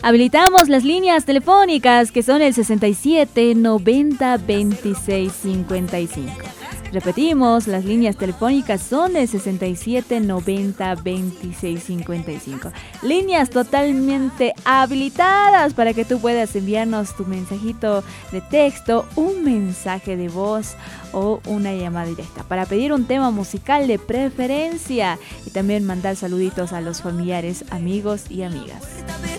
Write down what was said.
Habilitamos las líneas telefónicas que son el 67 90 26 55. Repetimos, las líneas telefónicas son el 67 90 26 55. Líneas totalmente habilitadas para que tú puedas enviarnos tu mensajito de texto, un mensaje de voz o una llamada directa para pedir un tema musical de preferencia y también mandar saluditos a los familiares, amigos y amigas.